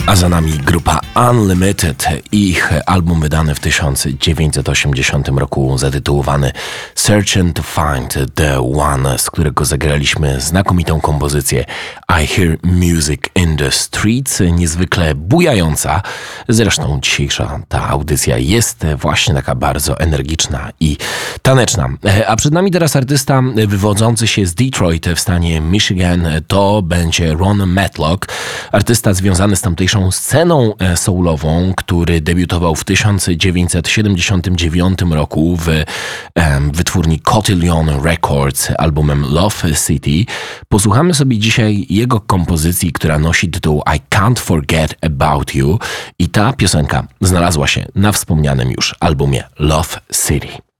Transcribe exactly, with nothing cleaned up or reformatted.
A za nami grupa Unlimited i ich album wydany w tysiąc dziewięćset osiemdziesiątym roku zatytułowany Searching to Find the One, z którego zagraliśmy znakomitą kompozycję I Hear Music in the Streets, niezwykle bujająca. Zresztą dzisiejsza ta audycja jest właśnie taka bardzo energiczna i taneczna. A przed nami teraz artysta wywodzący się z Detroit w stanie Michigan. To będzie Ron Matlock, artysta związany z tamtejszą sceną soulową, który debiutował w tysiąc dziewięćset siedemdziesiątym dziewiątym roku w um, wytwórni Cotillion Records albumem Love City. Posłuchamy sobie dzisiaj jego kompozycji, która nosi tytuł I Can't Forget About You i ta piosenka znalazła się na wspomnianym już albumie Love City.